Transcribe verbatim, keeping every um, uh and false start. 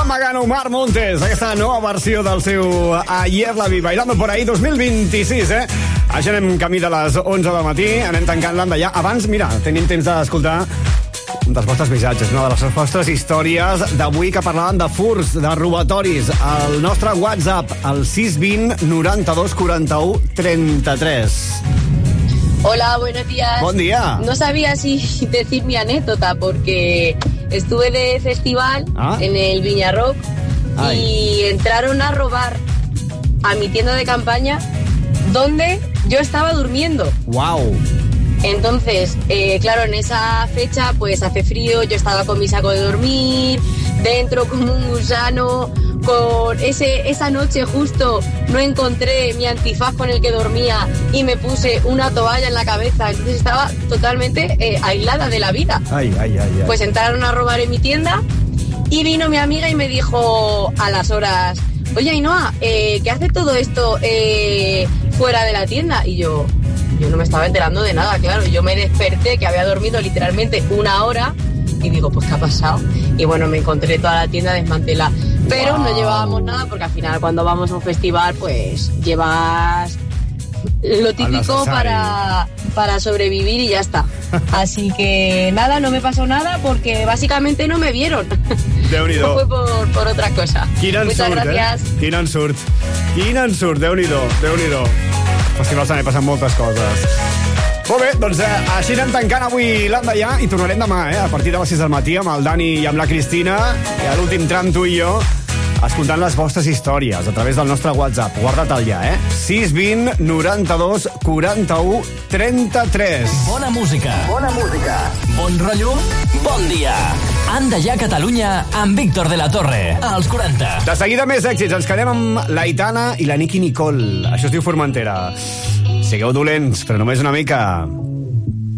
Magano, Mar Montes, aquesta nova versió del seu Ayer la vi, Bailando por ahí dos mil vint-i-sis, eh? Això anem camí de les onze del matí, anem tancant l'endallà. Abans, mira, tenim temps d'escoltar un dels vostres missatges, una de les vostres històries d'avui que parlaven de furts, de robatoris. El nostre WhatsApp, el sis vint noranta-dos quaranta-u trenta-tres. Hola, buenos días. Buen día. No sabía si decir mi anécdota porque estuve de festival ¿Ah? en el Viña Rock Ay. y entraron a robar a mi tienda de campaña donde yo estaba durmiendo. ¡Wow! Entonces, eh, claro, en esa fecha pues hace frío, yo estaba con mi saco de dormir, dentro como un gusano. Con ese, esa noche justo no encontré mi antifaz con el que dormía y me puse una toalla en la cabeza. Entonces estaba totalmente eh, aislada de la vida. Ay, ay, ay, ay. Pues entraron a robar en mi tienda y vino mi amiga y me dijo a las horas: oye, Ainhoa, eh, ¿qué hace todo esto eh, fuera de la tienda? Y yo, yo no me estaba enterando de nada, claro. Yo me desperté, que había dormido literalmente una hora, y digo, pues, ¿qué ha pasado? Y bueno, me encontré toda la tienda desmantelada. Pero wow. no llevábamos nada porque al final cuando vamos a un festival pues llevas lo típico para, para sobrevivir y ya está. Así que nada, no me pasó nada porque básicamente no me vieron. Déu-n'hi-do. No fue por, por otra cosa. Quin Muchas ensurt, gracias. eh? Quin ensurt. Quin ensurt, Déu-n'hi-do, Déu-n'hi-do. Festivals també passen moltes coses. Molt bé, doncs eh, així anem tancant avui l'endallà i tornarem demà, eh, a partir de les sis del matí amb el Dani i amb la Cristina, i a l'últim tram tu i jo, escoltant les vostres històries a través del nostre WhatsApp. Guarda-te'l ja, eh? sis vint noranta-dos quaranta-u trenta-tres. Bona música. Bona música. Bon rotllo. Bon dia. Endallà Catalunya amb Víctor de la Torre, als quaranta. De seguida més èxits. Ens quedem amb l'Aitana i la Nicky Nicole. Això es diu Formentera. Sigueu dolents, però només una mica.